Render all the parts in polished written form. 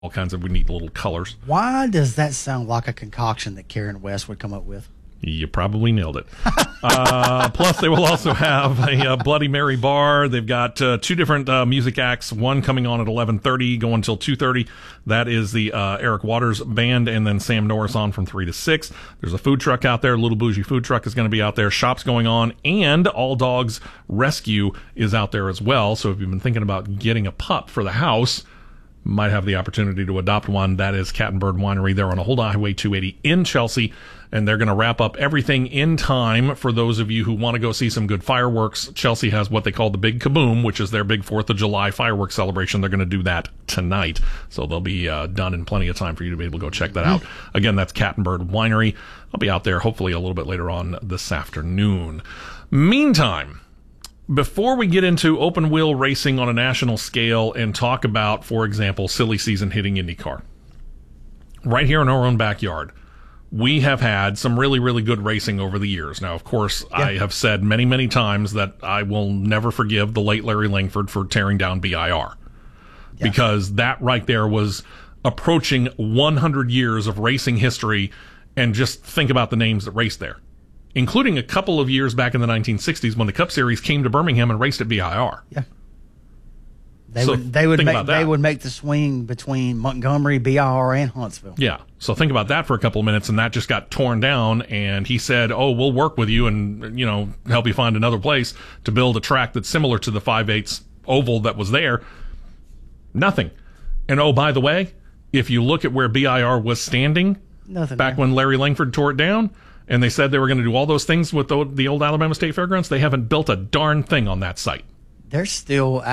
all kinds of neat little colors. Why does that sound like a concoction that Karen West would come up with? You probably nailed it. Plus, they will also have a Bloody Mary bar. They've got two different music acts, one coming on at 11:30, going until 2:30. That is the Eric Waters Band, and then Sam Norris on from 3 to 6. There's a food truck out there. Little Bougie Food Truck is going to be out there. Shops going on, and All Dogs Rescue is out there as well. So if you've been thinking about getting a pup for the house, might have the opportunity to adopt one. That is Cat and Bird Winery. They're on Old Highway 280 in Chelsea, and they're going to wrap up everything in time for those of you who want to go see some good fireworks. Chelsea has what they call the Big Kaboom, which is their big 4th of July fireworks celebration. They're going to do that tonight, so they'll be done in plenty of time for you to be able to go check that out. Again, that's Cat and Bird Winery. I'll be out there hopefully a little bit later on this afternoon. Meantime, before we get into open wheel racing on a national scale and talk about, for example, silly season hitting IndyCar, right here in our own backyard, we have had some really, really good racing over the years. Now, of course, yeah, I have said many, many times that I will never forgive the late Larry Langford for tearing down BIR, because that right there was approaching 100 years of racing history, and just think about the names that raced there, including a couple of years back in the 1960s when the Cup Series came to Birmingham and raced at BIR. Yeah. They would make the swing between Montgomery, BIR, and Huntsville. Yeah. So think about that for a couple of minutes, and that just got torn down, and he said, "Oh, we'll work with you and, help you find another place to build a track that's similar to the 5/8 oval that was there." Nothing. And oh, by the way, if you look at where BIR was standing nothing back when Larry Langford tore it down, and they said they were going to do all those things with the old Alabama State Fairgrounds, they haven't built a darn thing on that site. There's still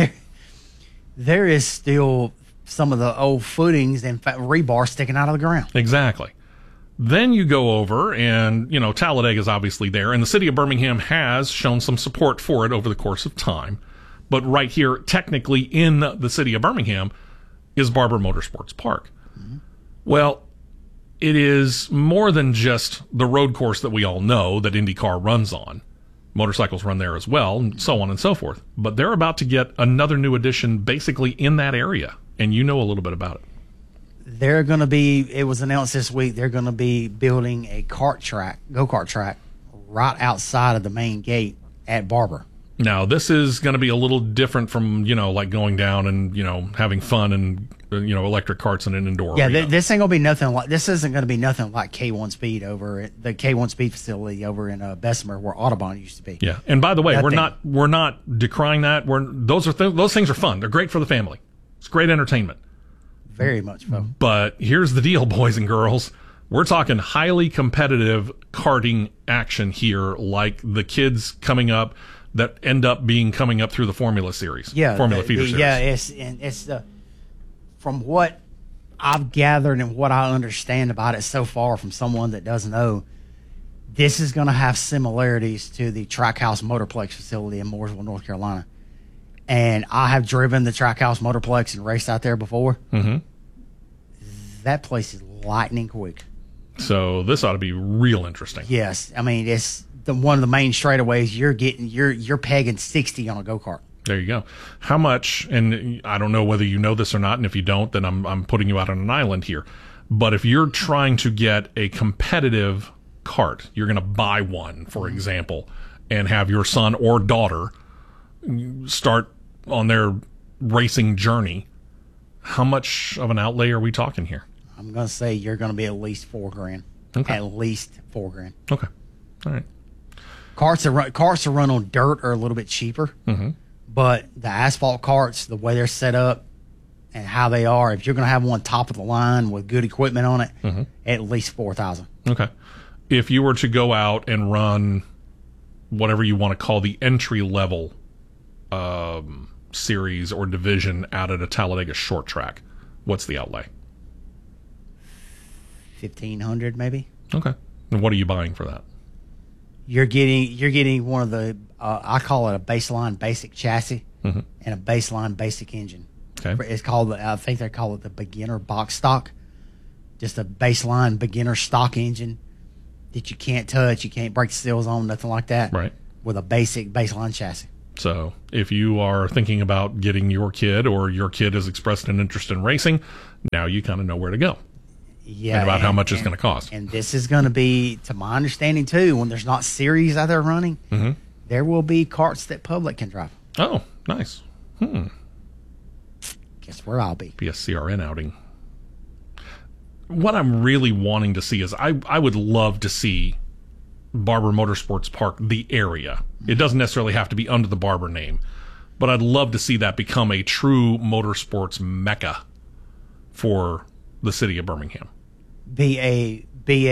there is still some of the old footings and rebar sticking out of the ground. Exactly. Then you go over, and Talladega is obviously there, and the city of Birmingham has shown some support for it over the course of time. But right here, technically in the city of Birmingham, is Barber Motorsports Park. Mm-hmm. Well, it is more than just the road course that we all know that IndyCar runs on. Motorcycles run there as well, and so on and so forth. But they're about to get another new addition basically in that area, and you know a little bit about it. They're going to be, it was announced this week, they're going to be building a go-kart track right outside of the main gate at Barber. Now, this is going to be a little different from, like going down and, having fun and, electric carts in an indoor arena. This ain't going to be nothing like, this isn't going to be nothing like K1 Speed over at the K1 Speed facility over in Bessemer where Audubon used to be. Yeah. And by the way, we're not decrying that. Those things are fun. They're great for the family. It's great entertainment. Very much fun. But here's the deal, boys and girls. We're talking highly competitive karting action here, like the kids coming up that end up coming up through the Formula Series. Yeah. Formula Feeder Series. Yeah, it's from what I've gathered and what I understand about it so far from someone that doesn't know, this is going to have similarities to the Trackhouse Motorplex facility in Mooresville, North Carolina. And I have driven the Trackhouse Motorplex and raced out there before. Mm-hmm. That place is lightning quick. So this ought to be real interesting. Yes. I mean, it's one of the main straightaways. You're pegging 60 on a go-kart. There you go. How much, and I don't know whether you know this or not, and if you don't, then I'm putting you out on an island here. But if you're trying to get a competitive kart, you're going to buy one, for example, and have your son or daughter start on their racing journey, how much of an outlay are we talking here? I'm going to say you're going to be at least $4,000. Okay. At least $4,000. Okay. All right. Carts that run on dirt are a little bit cheaper, but the asphalt carts, the way they're set up and how they are, if you're going to have one top of the line with good equipment on it, at least $4,000. Okay. If you were to go out and run whatever you want to call the entry level series or division out at a Talladega short track, what's the outlay? $1,500 maybe. Okay. And what are you buying for that? You're getting one of the I call it a baseline basic chassis and a baseline basic engine. Okay. It's called, I think they call it the beginner box stock. Just a baseline beginner stock engine that you can't touch, you can't break the seals on, nothing like that. Right. With a basic baseline chassis. So if you are thinking about getting your kid, or your kid has expressed an interest in racing, now you kind of know where to go. Yeah, and about how much it's going to cost. And this is going to be, to my understanding too, when there's not series out there running, there will be karts that public can drive. Oh, nice. Guess where I'll be. Be a CRN outing. What I'm really wanting to see is I would love to see Barber Motorsports Park, the area. It doesn't necessarily have to be under the Barber name, but I'd love to see that become a true motorsports mecca for the city of Birmingham. Be a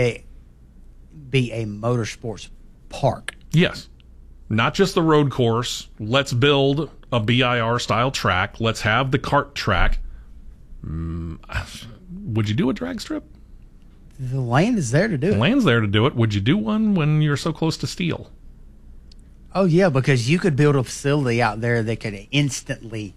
motorsports park. Yes. Not just the road course. Let's build a BIR style track. Let's have the kart track. Would you do a drag strip? The land is there to do it. The land's there to do it. Would you do one when you're so close to steel? Oh, yeah, because you could build a facility out there that could instantly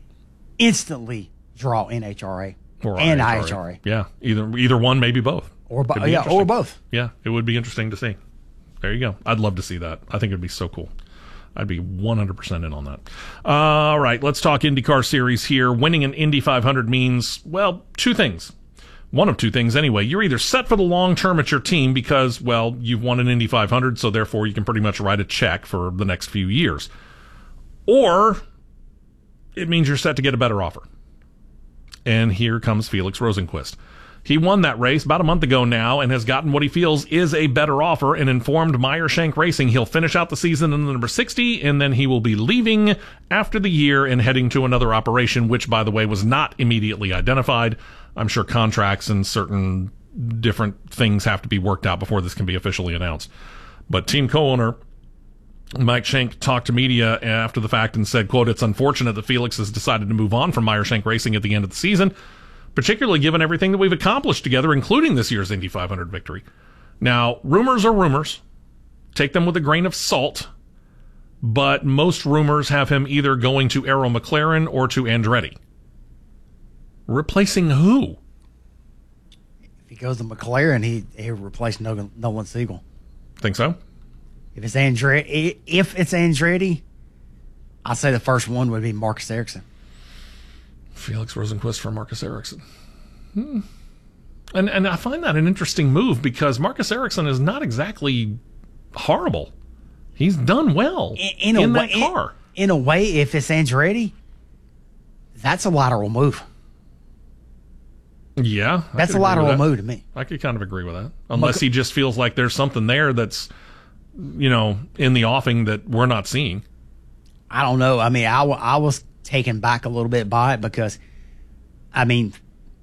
draw NHRA Or and IHRA. IHRA. Yeah, either one, maybe both. Or Could be or interesting. both. Yeah, it would be interesting to see. There you go. I'd love to see that. I think it'd be so cool. I'd be 100% in on that. All right, let's talk IndyCar Series here. Winning an Indy 500 means, well, two things. One of two things anyway. You're either set for the long term at your team because, well, you've won an Indy 500, so therefore you can pretty much write a check for the next few years. Or it means you're set to get a better offer. And here comes Felix Rosenqvist. He won that race about a month ago now and has gotten what he feels is a better offer and informed Meyer Shank Racing he'll finish out the season in the number 60, and then he will be leaving after the year and heading to another operation, which, by the way, was not immediately identified. I'm sure contracts and certain different things have to be worked out before this can be officially announced. But team co-owner Mike Shank talked to media after the fact and said, quote, "It's unfortunate that Felix has decided to move on from Meyer Shank Racing at the end of the season, particularly given everything that we've accomplished together, including this year's Indy 500 victory." Now, rumors are rumors. Take them with a grain of salt. But most rumors have him either going to Arrow McLaren or to Andretti. Replacing who? If he goes to McLaren, he'll replace Nolan Siegel. Think so? If it's Andretti, I'd say the first one would be Marcus Ericsson. Felix Rosenqvist for Marcus Ericsson. And I find that an interesting move because Marcus Ericsson is not exactly horrible. He's done well in that car. In a way, if it's Andretti, that's a lateral move. Yeah. That's a lateral move to me. I could kind of agree with that. Unless he just feels like there's something there that's, in the offing that we're not seeing. I don't know. I mean, I was taken back a little bit by it because, I mean,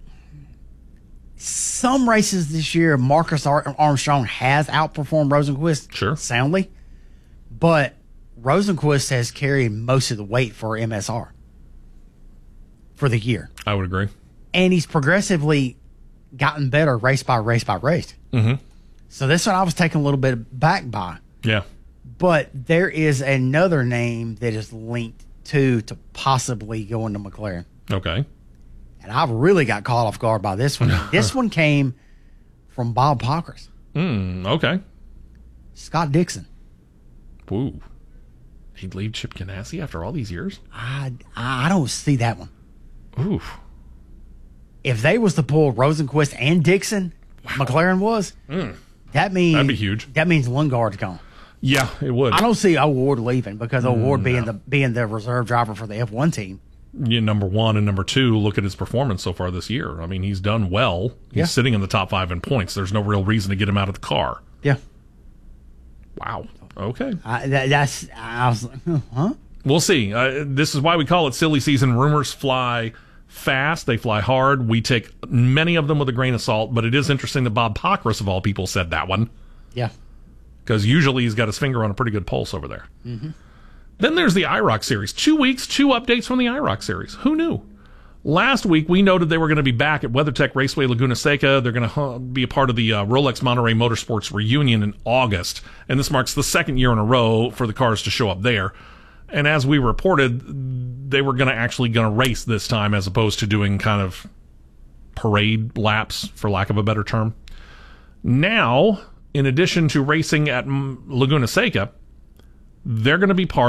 some races this year, Marcus Armstrong has outperformed Rosenqvist soundly, but Rosenqvist has carried most of the weight for MSR for the year. I would agree. And he's progressively gotten better race by race by race. Mm-hmm. So this one I was taken a little bit back by. Yeah. But there is another name that is linked to possibly going to McLaren. Okay. And I've really got caught off guard by this one. This one came from Bob Pockers. Okay. Scott Dixon. Woo. He'd leave Chip Ganassi after all these years? I don't see that one. Oof. If they was to pull Rosenqvist and Dixon, McLaren was, that means that'd be huge. That means Lundgaard's gone. Yeah, it would. I don't see O'Ward leaving because O'Ward being the reserve driver for the F1 team. Yeah, number one and number two, look at his performance so far this year. I mean, he's done well. He's sitting in the top 5 in points. There's no real reason to get him out of the car. Yeah. Wow. Okay. I was like, huh? We'll see. This is why we call it silly season. Rumors fly fast. They fly hard. We take many of them with a grain of salt, but it is interesting that Bob Pockris, of all people, said that one. Yeah. Because usually he's got his finger on a pretty good pulse over there. Mm-hmm. Then there's the IROC Series. 2 weeks, 2 updates from the IROC Series. Who knew? Last week, we noted they were going to be back at WeatherTech Raceway Laguna Seca. They're going to be a part of the Rolex Monterey Motorsports reunion in August. And this marks the second year in a row for the cars to show up there. And as we reported, they were going to race this time as opposed to doing kind of parade laps, for lack of a better term. Now, in addition to racing at Laguna Seca, they're going to be part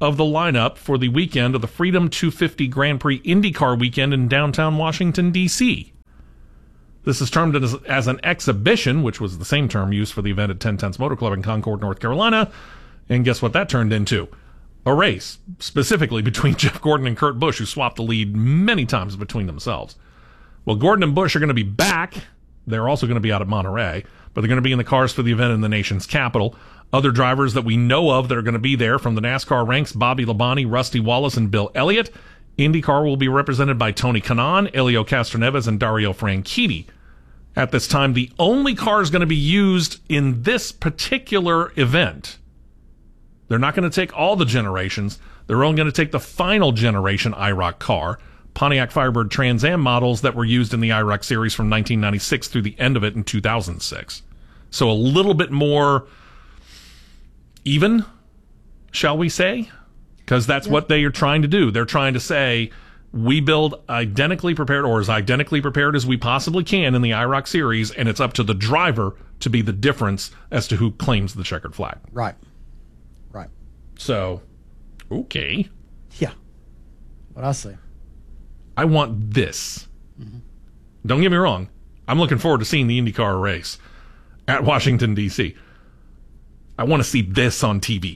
of the lineup for the weekend of the Freedom 250 Grand Prix IndyCar weekend in downtown Washington, D.C. This is termed as an exhibition, which was the same term used for the event at 1010's Motor Club in Concord, North Carolina. And guess what that turned into? A race, specifically between Jeff Gordon and Kurt Busch, who swapped the lead many times between themselves. Well, Gordon and Busch are going to be back. They're also going to be out at Monterey, but they're going to be in the cars for the event in the nation's capital. Other drivers that we know of that are going to be there from the NASCAR ranks, Bobby Labonte, Rusty Wallace, and Bill Elliott. IndyCar will be represented by Tony Kanaan, Elio Castroneves, and Dario Franchitti. At this time, the only cars going to be used in this particular event, they're not going to take all the generations. They're only going to take the final generation IROC car, Pontiac Firebird Trans Am models that were used in the IROC series from 1996 through the end of it in 2006. So a little bit more even, shall we say? Because that's what they are trying to do. They're trying to say, we build identically prepared, or as identically prepared as we possibly can in the IROC series, and it's up to the driver to be the difference as to who claims the checkered flag. Right. So, okay. Yeah. What I say. I want this. Mm-hmm. Don't get me wrong. I'm looking forward to seeing the IndyCar race at Washington, D.C. I want to see this on TV.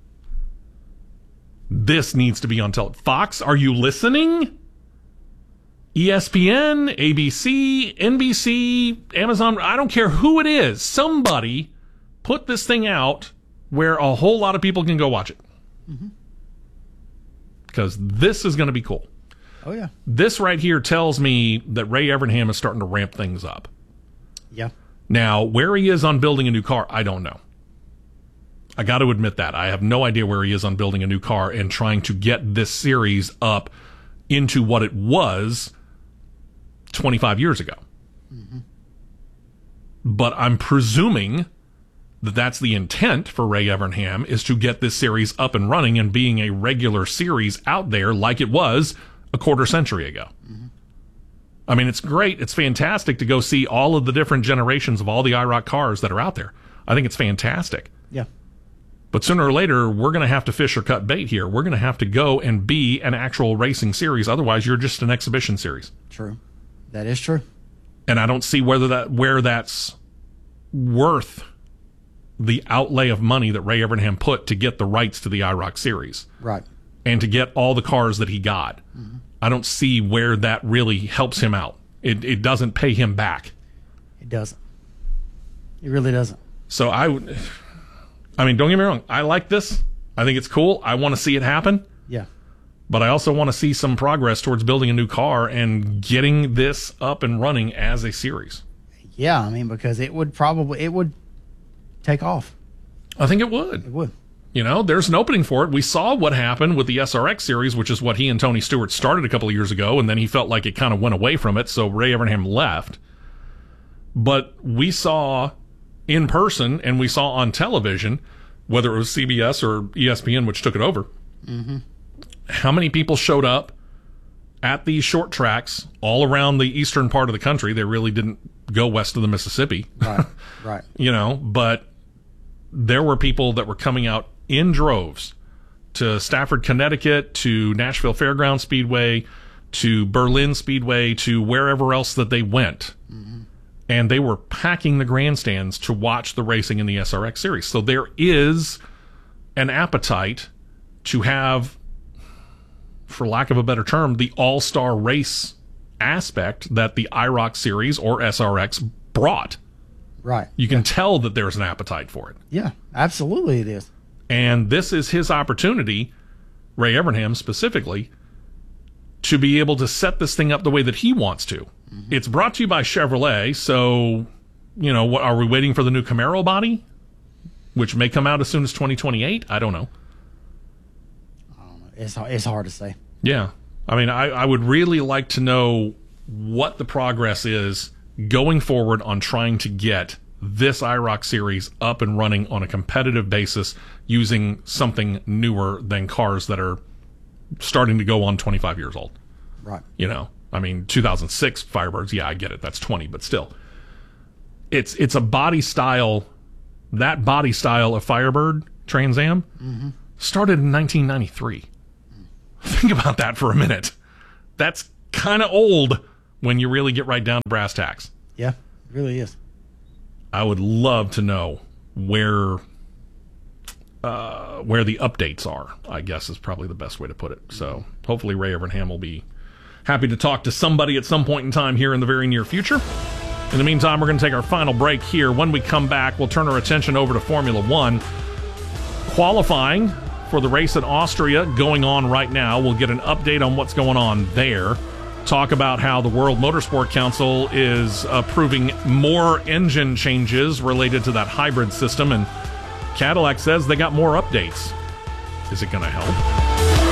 This needs to be on television. Fox, are you listening? ESPN, ABC, NBC, Amazon, I don't care who it is. Somebody put this thing out where a whole lot of people can go watch it. Because this is going to be cool. Oh, yeah. This right here tells me that Ray Evernham is starting to ramp things up. Yeah. Now, where he is on building a new car, I don't know. I got to admit that. I have no idea where he is on building a new car and trying to get this series up into what it was 25 years ago. Mm-hmm. But I'm presuming that that's the intent for Ray Evernham, is to get this series up and running and being a regular series out there like it was a quarter century ago. Mm-hmm. I mean, it's great. It's fantastic to go see all of the different generations of all the IROC cars that are out there. I think it's fantastic. Yeah. But sooner or later, we're going to have to fish or cut bait here. We're going to have to go and be an actual racing series. Otherwise, you're just an exhibition series. True. That is true. And I don't see where that's worth the outlay of money that Ray Evernham put to get the rights to the IROC series. Right. And to get all the cars that he got. Mm-hmm. I don't see where that really helps him out. It doesn't pay him back. It doesn't. It really doesn't. So I mean, don't get me wrong. I like this. I think it's cool. I want to see it happen. Yeah. But I also want to see some progress towards building a new car and getting this up and running as a series. Yeah, I mean, because it would take off. I think it would. It would. You know, there's an opening for it. We saw what happened with the SRX series, which is what he and Tony Stewart started a couple of years ago, and then he felt like it kind of went away from it, so Ray Evernham left. But we saw in person, and we saw on television, whether it was CBS or ESPN, which took it over, mm-hmm. how many people showed up at these short tracks all around the eastern part of the country. They really didn't go west of the Mississippi. Right, right. You know, but there were people that were coming out in droves to Stafford, Connecticut, to Nashville Fairground Speedway, to Berlin Speedway, to wherever else that they went. Mm-hmm. And they were packing the grandstands to watch the racing in the SRX series. So there is an appetite to have, for lack of a better term, the all-star race aspect that the IROC series or SRX brought. Right. You can tell that there's an appetite for it. Yeah, absolutely it is. And this is his opportunity, Ray Evernham specifically, to be able to set this thing up the way that he wants to. Mm-hmm. It's brought to you by Chevrolet, so, you know, what are we waiting for the new Camaro body? Which may come out as soon as 2028? I don't know. It's hard to say. Yeah. I mean, I would really like to know what the progress is going forward on trying to get this IROC series up and running on a competitive basis using something newer than cars that are starting to go on 25 years old. Right. You know, I mean, 2006 Firebirds, yeah, I get it. That's 20, but still. It's a body style, that body style of Firebird Trans Am, mm-hmm. started in 1993. Think about that for a minute. That's kind of old when you really get right down to brass tacks. Yeah, it really is. I would love to know where the updates are, I guess is probably the best way to put it. So hopefully Ray Evernham will be happy to talk to somebody at some point in time here in the very near future. In the meantime, we're going to take our final break here. When we come back, we'll turn our attention over to Formula One. Qualifying for the race at Austria going on right now. We'll get an update on what's going on there. Talk about how the World Motorsport Council is approving more engine changes related to that hybrid system, and Cadillac says they got more updates. Is it going to help?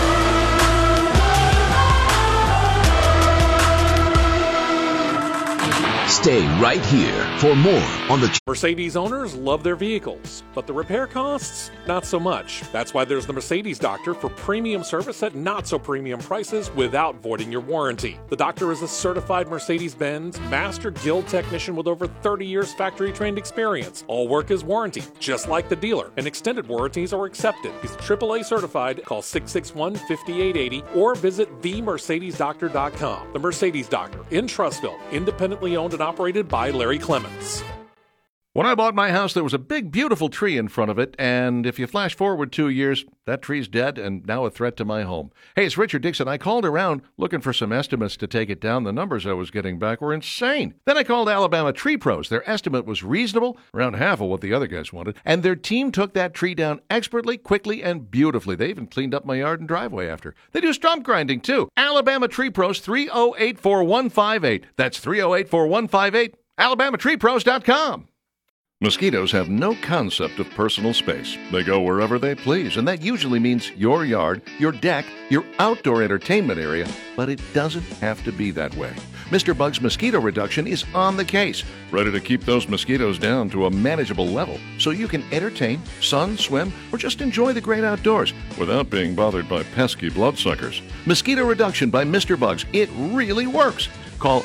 Stay right here for more on the Mercedes owners love their vehicles, but the repair costs, not so much. That's why there's the Mercedes Doctor for premium service at not so premium prices without voiding your warranty. The Doctor is a certified Mercedes-Benz Master Guild technician with over 30 years factory trained experience. All work is warranty, just like the dealer, and extended warranties are accepted. He's AAA certified. Call 661-5880 or visit themercedesdoctor.com. The Mercedes Doctor in Trussville, independently owned and operated by Larry Clements. When I bought my house, there was a big, beautiful tree in front of it, and if you flash forward 2 years, that tree's dead and now a threat to my home. Hey, it's Richard Dixon. I called around looking for some estimates to take it down. The numbers I was getting back were insane. Then I called Alabama Tree Pros. Their estimate was reasonable, around half of what the other guys wanted, and their team took that tree down expertly, quickly, and beautifully. They even cleaned up my yard and driveway after. They do stump grinding, too. Alabama Tree Pros, 308-4158. That's 308-4158. AlabamaTreePros.com. Mosquitoes have no concept of personal space. They go wherever they please, and that usually means your yard, your deck, your outdoor entertainment area, but it doesn't have to be that way. Mr. Bug's Mosquito Reduction is on the case, ready to keep those mosquitoes down to a manageable level so you can entertain, sun, swim, or just enjoy the great outdoors without being bothered by pesky bloodsuckers. Mosquito Reduction by Mr. Bugs. It really works. Call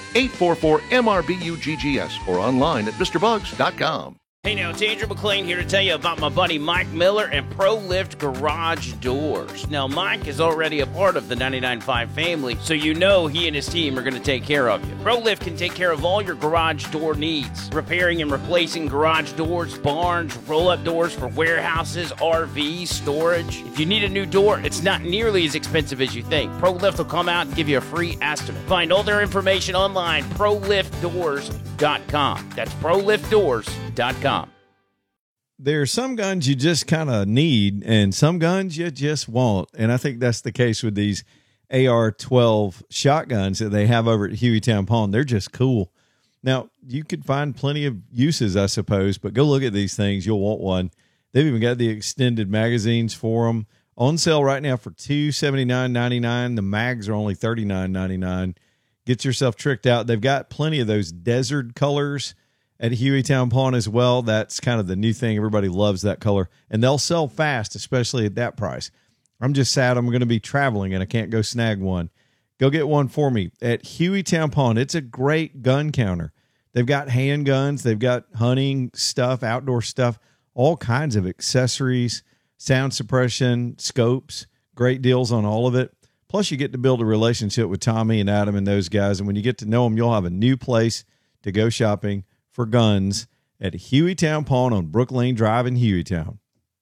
844-MRBUGGS or online at MrBugs.com. Hey now, it's Andrew McLean here to tell you about my buddy Mike Miller and ProLift Garage Doors. Now, Mike is already a part of the 99.5 family, so you know he and his team are going to take care of you. ProLift can take care of all your garage door needs, repairing and replacing garage doors, barns, roll-up doors for warehouses, RVs, storage. If you need a new door, it's not nearly as expensive as you think. ProLift will come out and give you a free estimate. Find all their information online, ProLiftDoors.com. That's ProLiftDoors.com. There are some guns you just kind of need and some guns you just want. And I think that's the case with these AR-12 shotguns that they have over at Hueytown Pawn. They're just cool. Now, you could find plenty of uses, I suppose, but go look at these things. You'll want one. They've even got the extended magazines for them. On sale right now for $279.99. The mags are only $39.99. Get yourself tricked out. They've got plenty of those desert colors at Hueytown Pawn as well. That's kind of the new thing. Everybody loves that color, and they'll sell fast, especially at that price. I'm just sad I'm going to be traveling and I can't go snag one. Go get one for me at Hueytown Pawn. It's a great gun counter. They've got handguns. They've got hunting stuff, outdoor stuff, all kinds of accessories, sound suppression, scopes, great deals on all of it. Plus, you get to build a relationship with Tommy and Adam and those guys, and when you get to know them, you'll have a new place to go shopping for guns at Hueytown Pawn on Brook Lane Drive in Hueytown.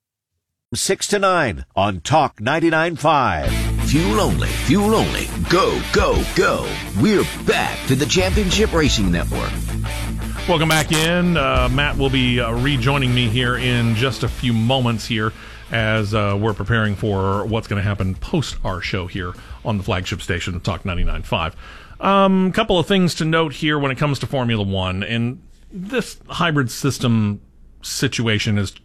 6 to 9 on Talk 99.5. Fuel only. Go, go, go. We're back to the Championship Racing Network. Welcome back in. Matt will be rejoining me here in just a few moments here as we're preparing for what's going to happen post our show here on the flagship station of Talk 99.5. Couple of things to note here when it comes to Formula One, and this hybrid system situation is,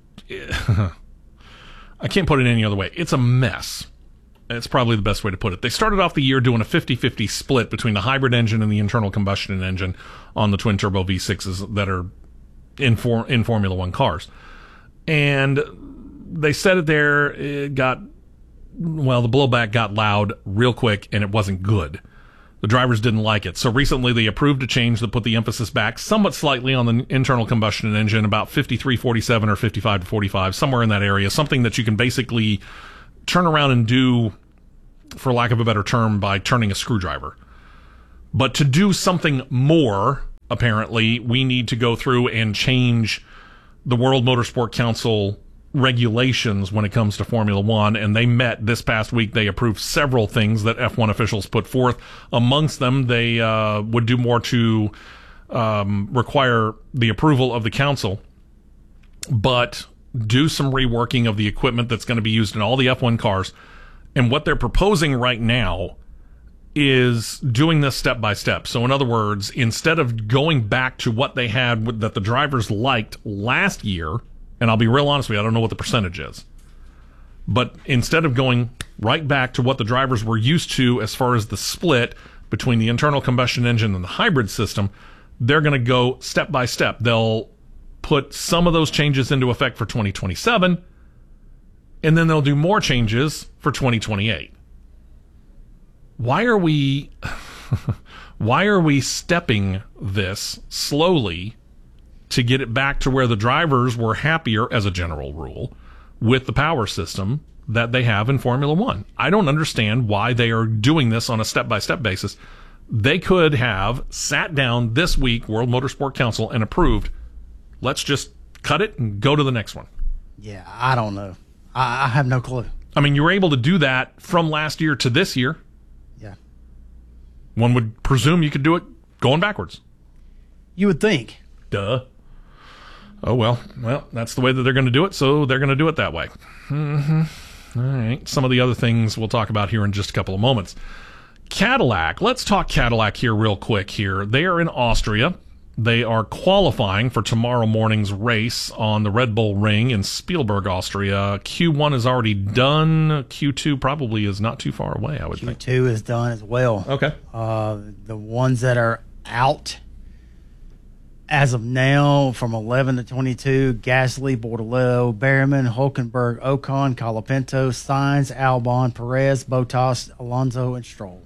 I can't put it any other way. It's a mess. It's probably the best way to put it. They started off the year doing a 50-50 split between the hybrid engine and the internal combustion engine on the twin-turbo V6s that are in Formula One cars. And they said it there, the blowback got loud real quick, and it wasn't good. The drivers didn't like it. So recently they approved a change that put the emphasis back somewhat slightly on the internal combustion engine, about 53-47 or 55-45, somewhere in that area, something that you can basically turn around and do, for lack of a better term, by turning a screwdriver. But to do something more, apparently, we need to go through and change the World Motorsport Council regulations when it comes to Formula One, and they met this past week. They approved several things that F1 officials put forth. Amongst them, they would do more to require the approval of the council, but do some reworking of the equipment that's going to be used in all the F1 cars. And what they're proposing right now is doing this step by step. So in other words, instead of going back to what they had that the drivers liked last year, and I'll be real honest with you, I don't know what the percentage is, but instead of going right back to what the drivers were used to as far as the split between the internal combustion engine and the hybrid system, they're going to go step by step. They'll put some of those changes into effect for 2027, and then they'll do more changes for 2028. Why are we stepping this slowly to get it back to where the drivers were happier, as a general rule, with the power system that they have in Formula One? I don't understand why they are doing this on a step-by-step basis. They could have sat down this week, World Motorsport Council, and approved, let's just cut it and go to the next one. Yeah, I don't know. I have no clue. I mean, you were able to do that from last year to this year. Yeah. One would presume you could do it going backwards. You would think. Duh. Oh, well, that's the way that they're going to do it, so they're going to do it that way. Mm-hmm. All right. Some of the other things we'll talk about here in just a couple of moments. Cadillac. Let's talk Cadillac here real quick here. They are in Austria. They are qualifying for tomorrow morning's race on the Red Bull Ring in Spielberg, Austria. Q1 is already done. Q2 probably is not too far away, I would think. Q2 is done as well. Okay. The ones that are out as of now from 11 to 22, Gasly, Bordello, Berryman, Hulkenberg, Ocon, Colapinto, Sainz, Albon, Perez, Bottas, Alonso, and Stroll.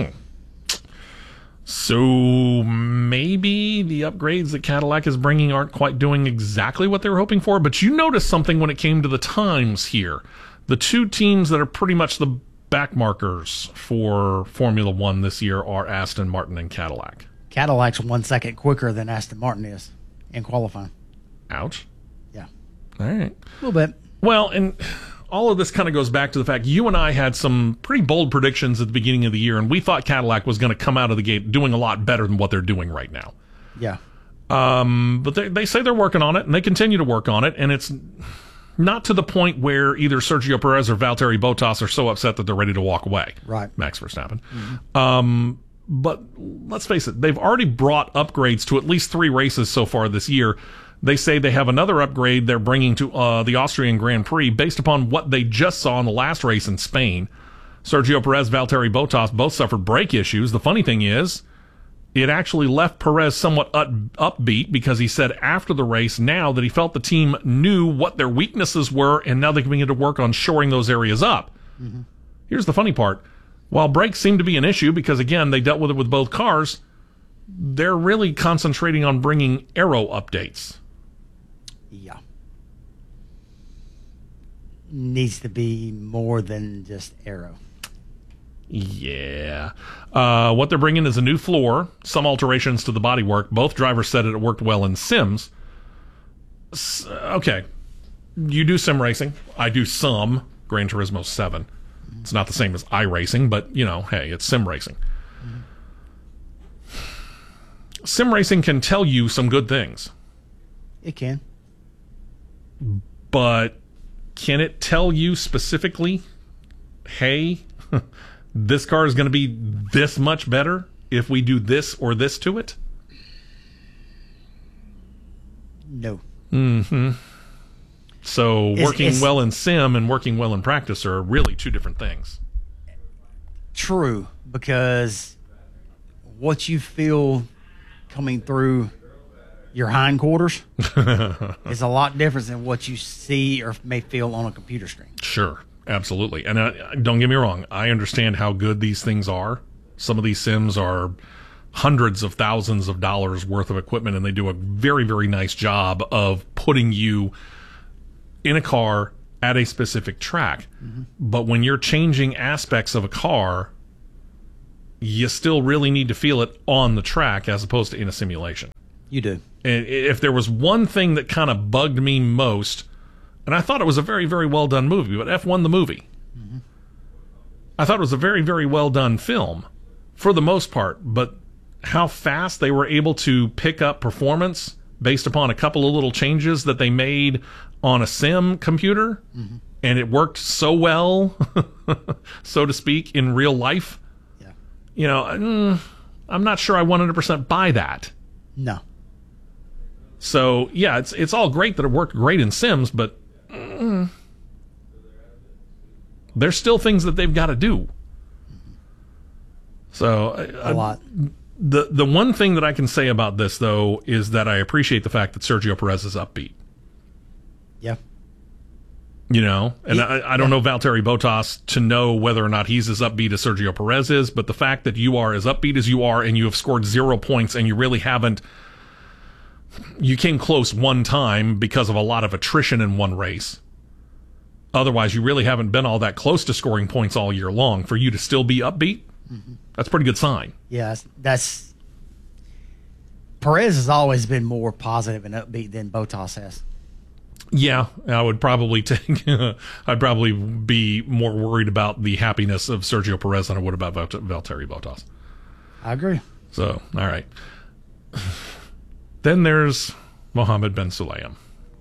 So maybe the upgrades that Cadillac is bringing aren't quite doing exactly what they were hoping for, but you noticed something when it came to the times here. The two teams that are pretty much the backmarkers for Formula One this year are Aston Martin and Cadillac. Cadillac's 1 second quicker than Aston Martin is in qualifying. Ouch. Yeah. All right. A little bit. Well, and all of this kind of goes back to the fact you and I had some pretty bold predictions at the beginning of the year, and we thought Cadillac was going to come out of the gate doing a lot better than what they're doing right now. Yeah. But they say they're working on it, and they continue to work on it, and it's not to the point where either Sergio Perez or Valtteri Bottas are so upset that they're ready to walk away. Right. Max Verstappen. Mm-hmm. But let's face it, they've already brought upgrades to at least 3 races so far this year. They say they have another upgrade they're bringing to the Austrian Grand Prix based upon what they just saw in the last race in Spain. Sergio Perez, Valtteri Bottas both suffered brake issues. The funny thing is, it actually left Perez somewhat upbeat because he said after the race now that he felt the team knew what their weaknesses were, and now they can begin to work on shoring those areas up. Mm-hmm. Here's the funny part. While brakes seem to be an issue because, again, they dealt with it with both cars, they're really concentrating on bringing aero updates. Yeah. Needs to be more than just aero. Yeah. What they're bringing is a new floor, some alterations to the bodywork. Both drivers said it worked well in sims. Okay. You do sim racing. I do some. Gran Turismo 7. It's not the same as iRacing, but, you know, hey, it's sim racing. Sim racing can tell you some good things. It can. But can it tell you specifically, hey, this car is going to be this much better if we do this or this to it? No. Mm-hmm. So working well in sim and working well in practice are really two different things. True, because what you feel coming through your hindquarters is a lot different than what you see or may feel on a computer screen. Sure, absolutely. And don't get me wrong, I understand how good these things are. Some of these sims are hundreds of thousands of dollars worth of equipment, and they do a very, very nice job of putting you in a car at a specific track. But when you're changing aspects of a car, you still really need to feel it on the track as opposed to in a simulation. You do. And if there was one thing that kind of bugged me most, and I thought it was a very, very well done movie, but F1 the movie, I thought it was a very, very well done film for the most part, but how fast they were able to pick up performance based upon a couple of little changes that they made on a sim computer, and it worked so well, so to speak, in real life. Yeah. You know, I'm not sure I 100% buy that. No. So, yeah, it's all great that it worked great in Sims, but there's still things that they've got to do. So, A lot. The one thing that I can say about this, though, is that I appreciate the fact that Sergio Perez is upbeat. Yeah. You know, and I don't know Valtteri Bottas to know whether or not he's as upbeat as Sergio Perez is, but the fact that you are as upbeat as you are and you have scored 0 points and you really haven't, you came close one time because of a lot of attrition in one race. Otherwise, you really haven't been all that close to scoring points all year long. For you to still be upbeat, that's a pretty good sign. Yeah, that's Perez has always been more positive and upbeat than Bottas has. Yeah, I would probably take. I'd probably be more worried about the happiness of Sergio Perez than I would about Valtteri Bottas. I agree. So, all right. Then there's Mohammed Ben Sulayem.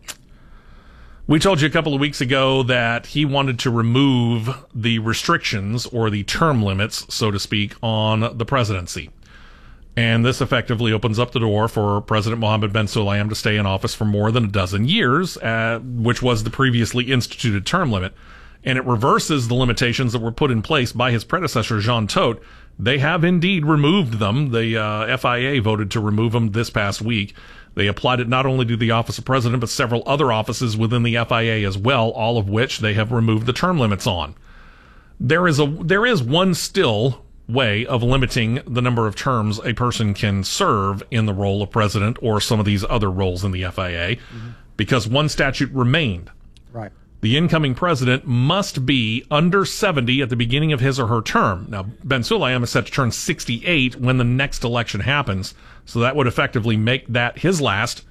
We told you a couple of weeks ago that he wanted to remove the restrictions or the term limits, so to speak, on the presidency. And this effectively opens up the door for President Mohammed Ben Sulayem to stay in office for more than a dozen years, which was the previously instituted term limit. And it reverses the limitations that were put in place by his predecessor, Jean Todt. They have indeed removed them. The FIA voted to remove them this past week. They applied it not only to the office of president, but several other offices within the FIA as well, all of which they have removed the term limits on. There is one still way of limiting the number of terms a person can serve in the role of president or some of these other roles in the FIA, because one statute remained. Right. The incoming president must be under 70 at the beginning of his or her term. Now, Ben Sulayem is set to turn 68 when the next election happens, so that would effectively make that his last,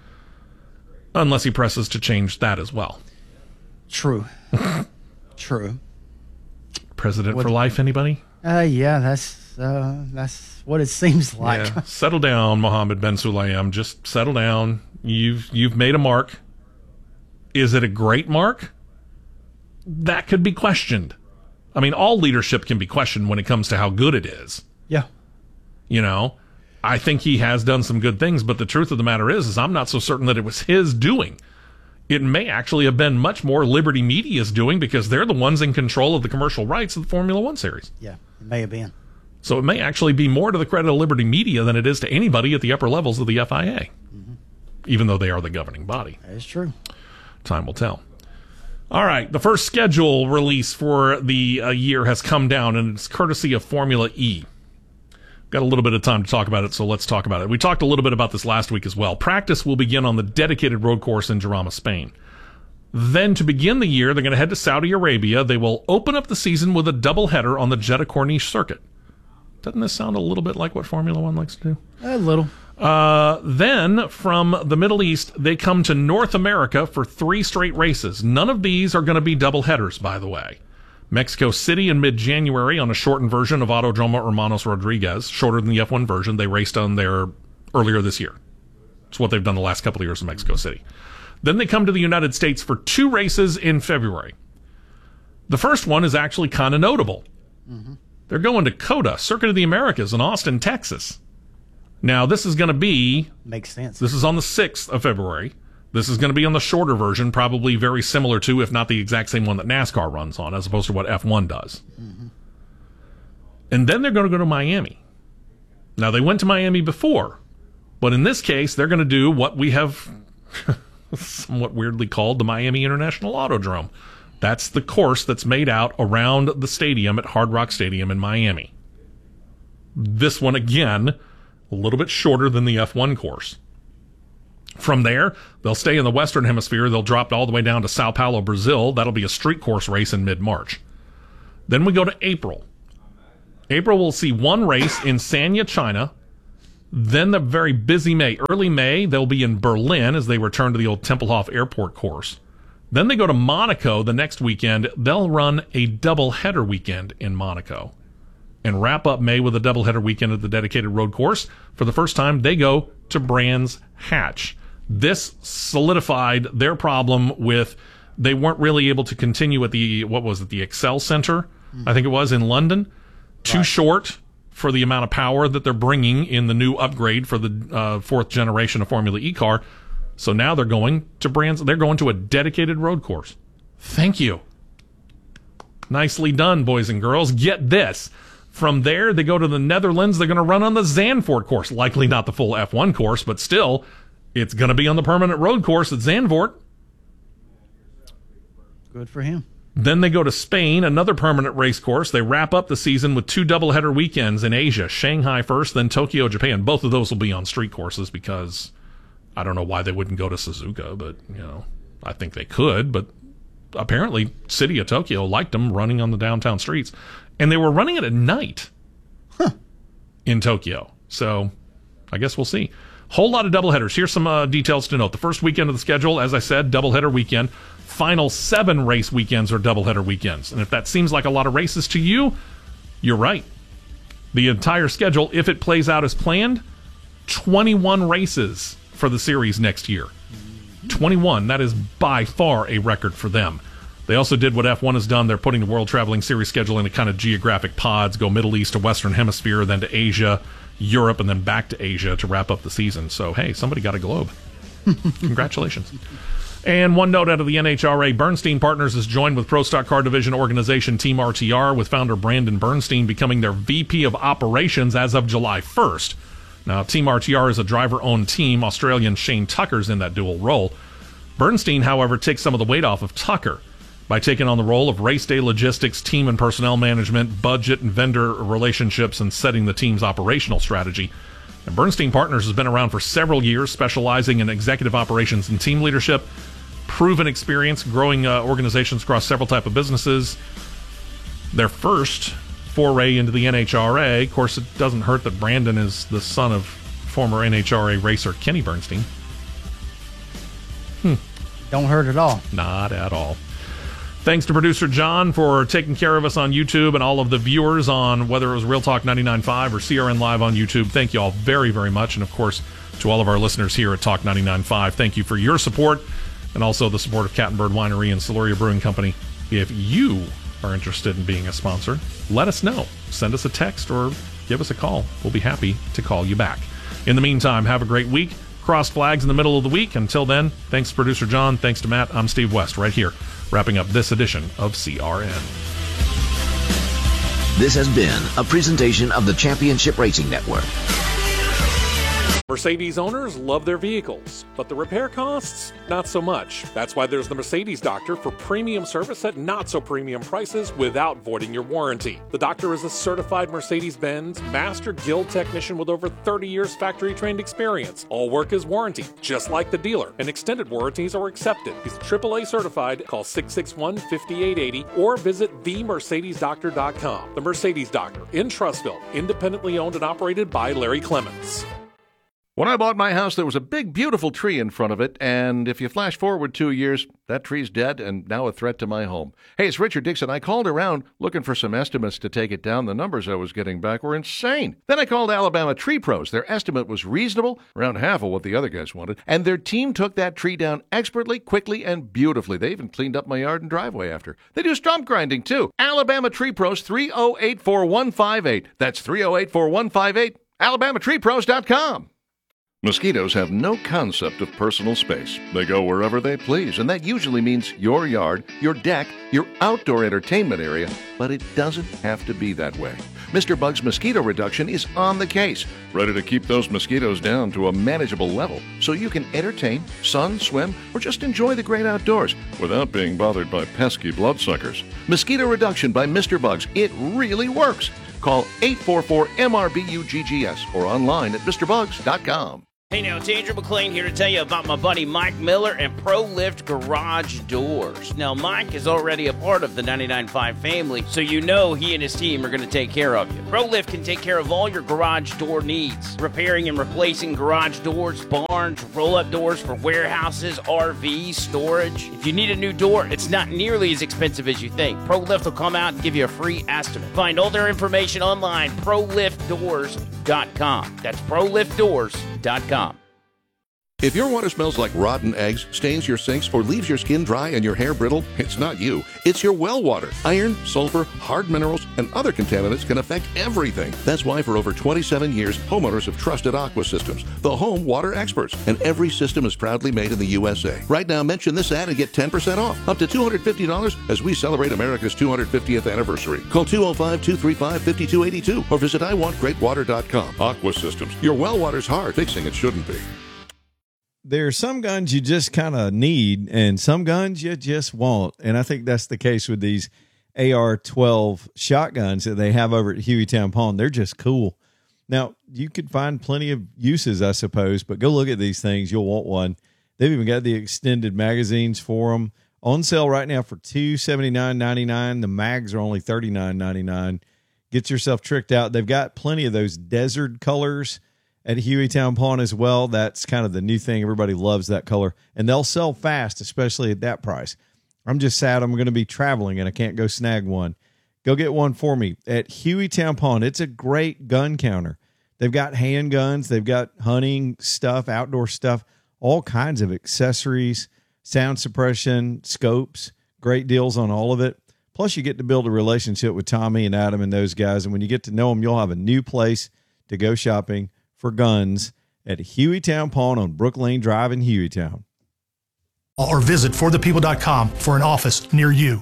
unless he presses to change that as well. True. True. President for life, anybody? Yeah, that's what it seems like. Yeah. Settle down, Mohammed Ben Sulayem. Just settle down. You've made a mark. Is it a great mark? That could be questioned. I mean, all leadership can be questioned when it comes to how good it is. Yeah. You know, I think he has done some good things, but the truth of the matter is I'm not so certain that it was his doing. It may actually have been much more Liberty Media's doing, because they're the ones in control of the commercial rights of the Formula One series. Yeah, it may have been. So it may actually be more to the credit of Liberty Media than it is to anybody at the upper levels of the FIA, even though they are the governing body. That is true. Time will tell. All right, the first schedule release for the year has come down, and it's courtesy of Formula E. Got a little bit of time to talk about it, so let's talk about it. We talked a little bit about this last week as well. Practice will begin on the dedicated road course in Jarama, Spain. Then, to begin the year, they're going to head to Saudi Arabia. They will open up the season with a doubleheader on the Jeddah Corniche circuit. Doesn't this sound a little bit like what Formula One likes to do? A little. Then, from the Middle East, they come to North America for 3 straight races. None of these are going to be double headers, by the way. Mexico City in mid-January on a shortened version of Autodromo Hermanos Rodriguez, shorter than the F1 version. They raced on there earlier this year. It's what they've done the last couple of years in Mexico City. Then they come to the United States for 2 races in February. The first one is actually kind of notable. They're going to COTA, Circuit of the Americas in Austin, Texas. Now, this is going to be... Makes sense. This is on the 6th of February. This is going to be on the shorter version, probably very similar to, if not the exact same one that NASCAR runs on, as opposed to what F1 does. And then they're going to go to Miami. Now, they went to Miami before, but in this case, they're going to do what we have somewhat weirdly called the Miami International Autodrome. That's the course that's made out around the stadium at Hard Rock Stadium in Miami. This one, again, a little bit shorter than the F1 course. From there, they'll stay in the Western Hemisphere. They'll drop all the way down to Sao Paulo, Brazil. That'll be a street course race in mid-March. Then we go to April. April, we'll see one race in Sanya, China. Then the very busy May. Early May, they'll be in Berlin as they return to the old Tempelhof Airport course. Then they go to Monaco the next weekend. They'll run a doubleheader weekend in Monaco and wrap up May with a doubleheader weekend at the dedicated road course. For the first time, they go to Brands Hatch. This solidified their problem with they weren't really able to continue at the, the Excel Center, I think it was, in London. Too short for the amount of power that they're bringing in the new upgrade for the fourth generation of Formula E car. So now they're going to Brands. They're going to a dedicated road course. Thank you. Nicely done, boys and girls. Get this. From there, they go to the Netherlands. They're going to run on the Zandvoort course. Likely not the full F1 course, but still, it's going to be on the permanent road course at Zandvoort. Good for him. Then they go to Spain, another permanent race course. They wrap up the season with 2 doubleheader weekends in Asia. Shanghai first, then Tokyo, Japan. Both of those will be on street courses because I don't know why they wouldn't go to Suzuka, but, I think they could. But apparently, City of Tokyo liked them running on the downtown streets. And they were running it at night in Tokyo. So I guess we'll see. Whole lot of doubleheaders. Here's some details to note. The first weekend of the schedule, as I said, doubleheader weekend. Final 7 race weekends are doubleheader weekends. And if that seems like a lot of races to you, you're right. The entire schedule, if it plays out as planned, 21 races for the series next year. 21. That is by far a record for them. They also did what F1 has done. They're putting the World Traveling Series schedule into kind of geographic pods, go Middle East to Western Hemisphere, then to Asia, Europe, and then back to Asia to wrap up the season. So, hey, somebody got a globe. Congratulations. And one note out of the NHRA, Bernstein Partners is joined with Pro Stock Car Division organization Team RTR, with founder Brandon Bernstein becoming their VP of Operations as of July 1st. Now, Team RTR is a driver-owned team. Australian Shane Tucker's in that dual role. Bernstein, however, takes some of the weight off of Tucker by taking on the role of race day logistics, team and personnel management, budget and vendor relationships, and setting the team's operational strategy. And Bernstein Partners has been around for several years, specializing in executive operations and team leadership, proven experience growing organizations across several types of businesses. Their first foray into the NHRA, of course, it doesn't hurt that Brandon is the son of former NHRA racer Kenny Bernstein. Don't hurt at all. Not at all. Thanks to producer John for taking care of us on YouTube, and all of the viewers on whether it was Real Talk 99.5 or CRN Live on YouTube. Thank you all very, very much. And, of course, to all of our listeners here at Talk 99.5, thank you for your support, and also the support of Cat and Bird Winery and Siluria Brewing Company. If you are interested in being a sponsor, let us know. Send us a text or give us a call. We'll be happy to call you back. In the meantime, have a great week. Crossed flags in the middle of the week. Until then, thanks to producer John. Thanks to Matt. I'm Steve West right here, wrapping up this edition of CRN. This has been a presentation of the Championship Racing Network. Mercedes owners love their vehicles, but the repair costs, not so much. That's why there's the Mercedes Doctor for premium service at not so premium prices without voiding your warranty. The Doctor is a certified Mercedes-Benz Master Guild technician with over 30 years factory trained experience. All work is warranty, just like the dealer, and extended warranties are accepted. He's AAA certified. Call 661-5880 or visit themercedesdoctor.com. The Mercedes Doctor in Trussville, independently owned and operated by Larry Clements. When I bought my house, there was a big, beautiful tree in front of it, and if you flash forward 2 years, that tree's dead and now a threat to my home. Hey, it's Richard Dixon. I called around looking for some estimates to take it down. The numbers I was getting back were insane. Then I called Alabama Tree Pros. Their estimate was reasonable, around half of what the other guys wanted, and their team took that tree down expertly, quickly, and beautifully. They even cleaned up my yard and driveway after. They do stump grinding, too. Alabama Tree Pros, 308-4158. That's 308-4158. AlabamaTreePros.com. Mosquitoes have no concept of personal space. They go wherever they please, and that usually means your yard, your deck, your outdoor entertainment area, but it doesn't have to be that way. Mr. Bug's Mosquito Reduction is on the case, ready to keep those mosquitoes down to a manageable level so you can entertain, sun, swim, or just enjoy the great outdoors without being bothered by pesky bloodsuckers. Mosquito Reduction by Mr. Bugs. It really works. Call 844-MRBUGGS or online at MrBugs.com. Hey now, it's Andrew McLean here to tell you about my buddy Mike Miller and ProLift Garage Doors. Now, Mike is already a part of the 99.5 family, so you know he and his team are going to take care of you. ProLift can take care of all your garage door needs, repairing and replacing garage doors, barns, roll-up doors for warehouses, RVs, storage. If you need a new door, it's not nearly as expensive as you think. ProLift will come out and give you a free estimate. Find all their information online, proliftdoors.com. That's proliftdoors.com. If your water smells like rotten eggs, stains your sinks, or leaves your skin dry and your hair brittle, it's not you. It's your well water. Iron, sulfur, hard minerals, and other contaminants can affect everything. That's why for over 27 years, homeowners have trusted Aqua Systems, the home water experts. And every system is proudly made in the USA. Right now, mention this ad and get 10% off, up to $250 as we celebrate America's 250th anniversary. Call 205-235-5282 or visit iwantgreatwater.com. Aqua Systems. Your well water's hard. Fixing it shouldn't be. There are some guns you just kind of need and some guns you just want. And I think that's the case with these AR-12 shotguns that they have over at Hueytown Pawn. They're just cool. Now, you could find plenty of uses, I suppose, but go look at these things. You'll want one. They've even got the extended magazines for them. On sale right now for $279.99. The mags are only $39.99. Get yourself tricked out. They've got plenty of those desert colors at Hueytown Pawn as well. That's kind of the new thing. Everybody loves that color. And they'll sell fast, especially at that price. I'm just sad I'm going to be traveling and I can't go snag one. Go get one for me at Hueytown Pawn. It's a great gun counter. They've got handguns. They've got hunting stuff, outdoor stuff, all kinds of accessories, sound suppression, scopes, great deals on all of it. Plus, you get to build a relationship with Tommy and Adam and those guys. And when you get to know them, you'll have a new place to go shopping for guns at Hueytown Pawn on Brook Lane Drive in Hueytown. Or visit forthepeople.com for an office near you.